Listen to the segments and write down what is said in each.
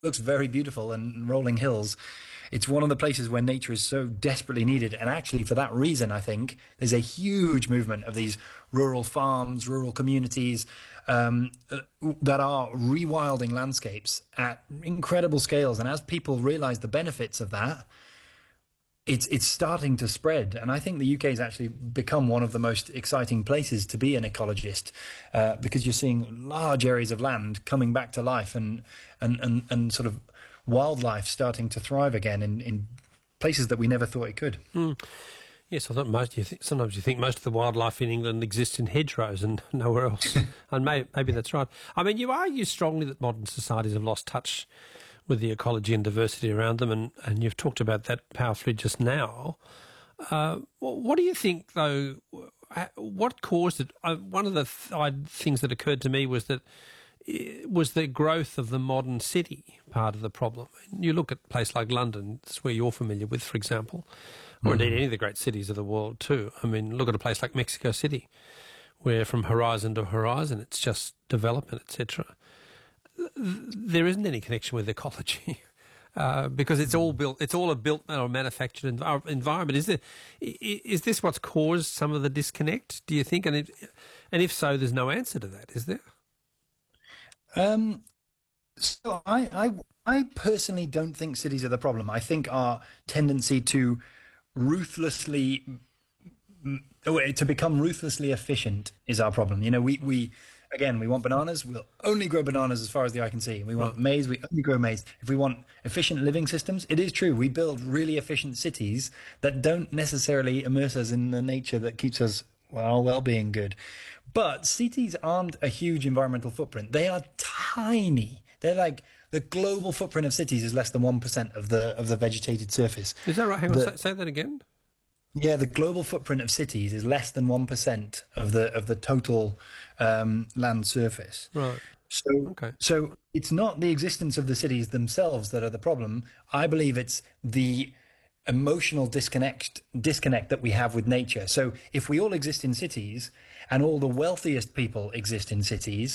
looks very beautiful and rolling hills. It's one of the places where nature is so desperately needed. And actually, for that reason, I think there's a huge movement of these rural farms, rural communities that are rewilding landscapes at incredible scales. And as people realize the benefits of that, it's starting to spread, and I think the UK has actually become one of the most exciting places to be an ecologist, because you're seeing large areas of land coming back to life, and sort of wildlife starting to thrive again in places that we never thought it could. Yes, I thought sometimes you think most of the wildlife in England exists in hedgerows and nowhere else, and maybe that's right. I mean, you argue strongly that modern societies have lost touch with the ecology and diversity around them, and you've talked about that powerfully just now. What do you think, though? What caused it? One of the things that occurred to me was that was the growth of the modern city part of the problem. You look at a place like London, that's where you're familiar with, for example, or indeed any of the great cities of the world too. I mean, look at a place like Mexico City, where from horizon to horizon it's just development, etc. There isn't any connection with ecology because it's all a built or manufactured environment. Is this what's caused some of the disconnect, do you think? And if so, there's no answer to that, is there? So I personally don't think cities are the problem. I think our tendency to become ruthlessly efficient is our problem. You know, we want bananas, we'll only grow bananas as far as the eye can see. We want maize, we only grow maize. If we want efficient living systems, it is true, we build really efficient cities that don't necessarily immerse us in the nature that keeps us, well-being good. But cities aren't a huge environmental footprint. They are tiny. They're like, the global footprint of cities is less than 1% of the vegetated surface. Is that right? Hang on, say that again. Yeah, the global footprint of cities is less than 1% of the total land surface. Right. So it's not the existence of the cities themselves that are the problem. I believe it's the emotional disconnect that we have with nature. So if we all exist in cities and all the wealthiest people exist in cities,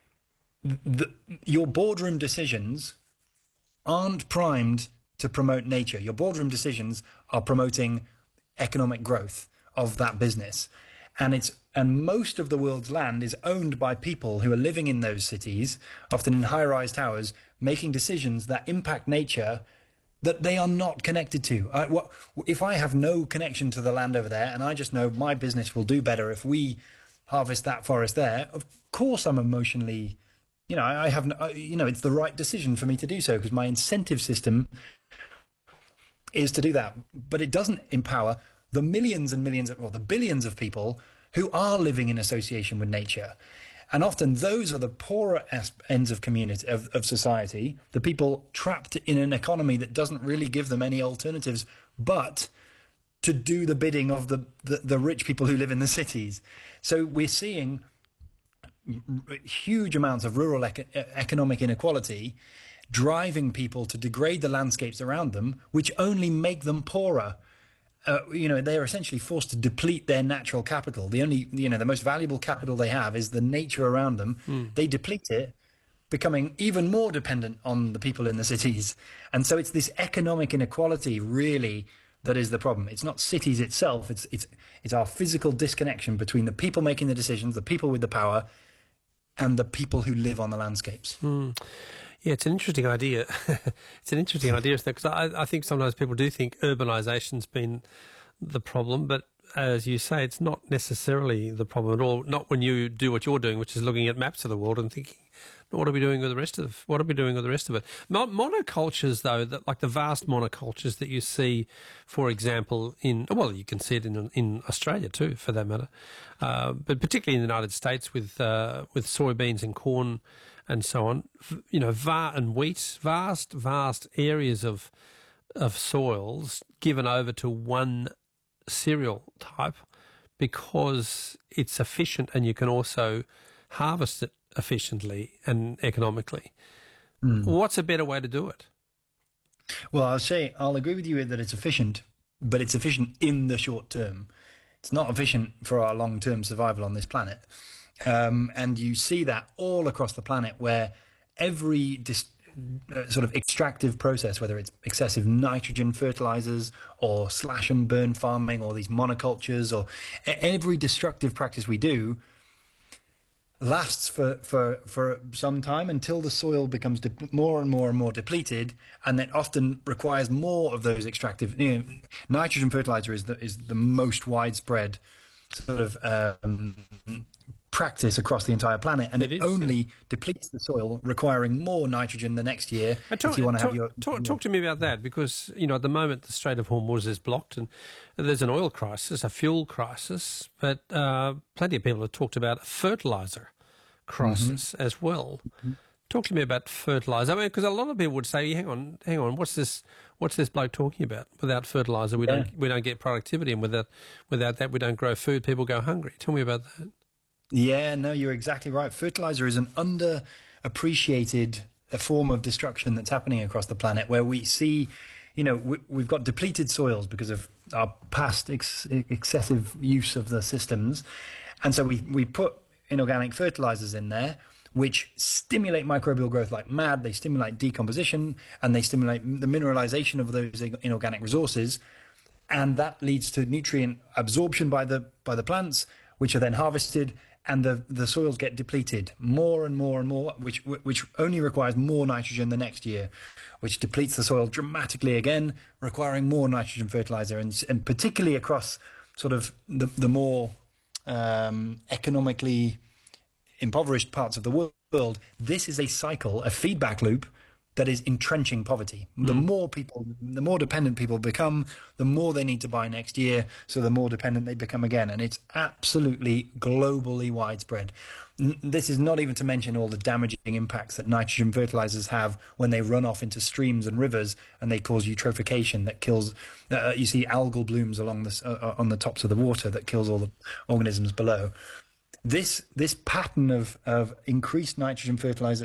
your boardroom decisions aren't primed to promote nature. Your boardroom decisions are promoting economic growth of that business, and most of the world's land is owned by people who are living in those cities, often in high-rise towers, making decisions that impact nature that they are not connected to. If I have no connection to the land over there, and I just know my business will do better if we harvest that forest there, of course I'm emotionally, I have, it's the right decision for me to do so because my incentive system is to do that. But it doesn't empower the millions and millions, the billions of people who are living in association with nature. And often those are the poorer ends of community, of society, the people trapped in an economy that doesn't really give them any alternatives but to do the bidding of the rich people who live in the cities. So we're seeing huge amounts of rural economic inequality driving people to degrade the landscapes around them, which only make them poorer. They're essentially forced to deplete their natural capital. The most valuable capital they have is the nature around them. They deplete it, becoming even more dependent on the people in the cities. And so it's this economic inequality really that is the problem. It's not cities itself. It's our physical disconnection between the people making the decisions, the people with the power, and the people who live on the landscapes. Yeah, it's an interesting idea. It's an interesting idea because I think sometimes people do think urbanisation's been the problem, but as you say, it's not necessarily the problem at all. Not when you do what you're doing, which is looking at maps of the world and thinking, what are we doing with the rest of it? Monocultures, though, like the vast monocultures that you see, for example, you can see it in Australia too, for that matter, but particularly in the United States with soybeans and corn and so on, and wheat, vast areas of soils given over to one cereal type because it's efficient and you can also harvest it efficiently and economically. What's a better way to do it? Well, I'll agree with you that it's efficient, but it's efficient in the short term. It's not efficient for our long-term survival on this planet. And you see that all across the planet where every sort of extractive process, whether it's excessive nitrogen fertilizers or slash and burn farming or these monocultures or every destructive practice we do, lasts for some time until the soil becomes more and more and more depleted, and then often requires more of those extractive. Nitrogen fertilizer is the most widespread sort of practice across the entire planet, and it only depletes the soil, requiring more nitrogen the next year. If you want to have your talk to me about that, because at the moment the Strait of Hormuz is blocked and there's an oil crisis, a fuel crisis, but plenty of people have talked about a fertilizer crisis as well. Talk to me about fertilizer. I mean, because a lot of people would say, hang on, what's this bloke talking about? Without fertilizer, we don't get productivity, and without that, we don't grow food. People go hungry. Tell me about that. Yeah, no, you're exactly right. Fertilizer is an underappreciated form of destruction that's happening across the planet, where we see, we've got depleted soils because of our past excessive use of the systems. And so we put inorganic fertilizers in there, which stimulate microbial growth like mad. They stimulate decomposition, and they stimulate the mineralization of those inorganic resources. And that leads to nutrient absorption by the plants, which are then harvested, and the soils get depleted more and more and more, which only requires more nitrogen the next year, which depletes the soil dramatically again, requiring more nitrogen fertilizer, and particularly across sort of the more economically impoverished parts of the world. This is a cycle, a feedback loop that is entrenching poverty. The more dependent people become, the more they need to buy next year, so the more dependent they become again. And it's absolutely globally widespread. This is not even to mention all the damaging impacts that nitrogen fertilizers have when they run off into streams and rivers, and they cause eutrophication that kills. You see algal blooms along on the tops of the water that kills all the organisms below. This pattern of increased nitrogen fertilizer,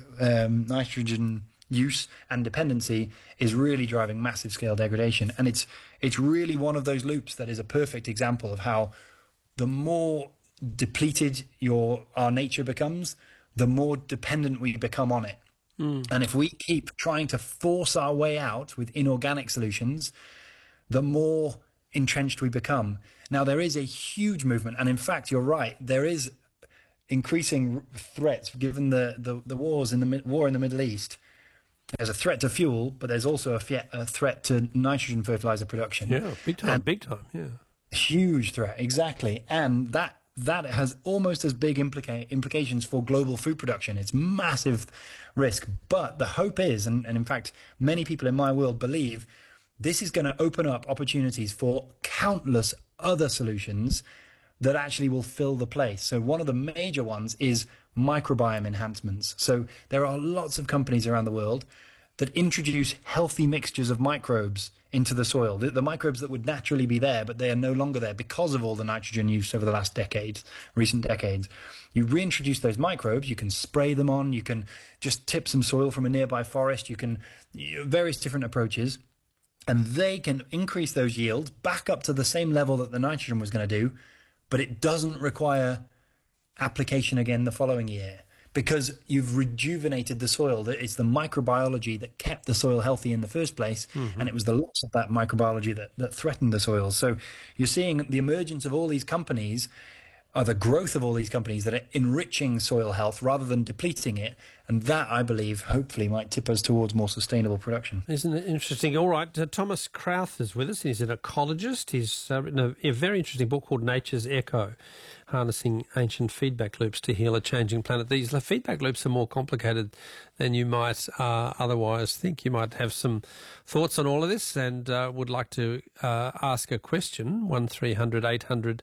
nitrogen use and dependency is really driving massive scale degradation, and it's really one of those loops that is a perfect example of how the more depleted our nature becomes, the more dependent we become on it. And if we keep trying to force our way out with inorganic solutions, the more entrenched we become. Now, there is a huge movement, and in fact, you're right, there is increasing threats given the wars in the war in the Middle East. There's a threat to fuel, but there's also a threat to nitrogen fertilizer production. Yeah, big time, yeah. Huge threat, exactly. And that has almost as big implications for global food production. It's massive risk. But the hope is, and in fact, many people in my world believe, this is going to open up opportunities for countless other solutions that actually will fill the place. So one of the major ones is microbiome enhancements. So there are lots of companies around the world that introduce healthy mixtures of microbes into the soil, the microbes that would naturally be there, but they are no longer there because of all the nitrogen use over the last recent decades. You reintroduce those microbes, you can spray them on, you can just tip some soil from a nearby forest, various different approaches, and they can increase those yields back up to the same level that the nitrogen was going to do, but it doesn't require application again the following year because you've rejuvenated the soil. It's the microbiology that kept the soil healthy in the first place, and it was the loss of that microbiology that threatened the soil. So you're seeing the emergence of all these companies, or the growth of all these companies that are enriching soil health rather than depleting it. And that, I believe, hopefully might tip us towards more sustainable production. Isn't it interesting? All right, Thomas Krauth is with us. He's an ecologist. He's written a very interesting book called Nature's Echo, Harnessing Ancient Feedback Loops to Heal a Changing Planet. These feedback loops are more complicated than you might otherwise think. You might have some thoughts on all of this and would like to ask a question. 1300 800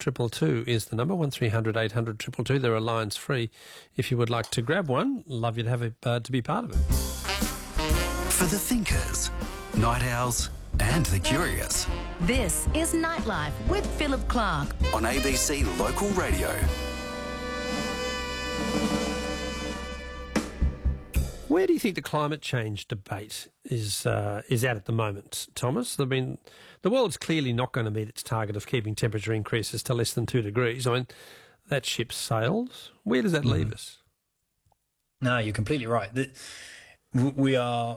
222 is the number, 1300 800 222. There are lines free if you would like to grab one. Love you to have it, to be part of it. For the thinkers, night owls and the curious. This is Nightlife with Philip Clark on ABC Local Radio. Where do you think the climate change debate is at the moment, Thomas? I mean, the world's clearly not going to meet its target of keeping temperature increases to less than 2 degrees. I mean, that ship sailed. Where does that leave us? No, you're completely right. we are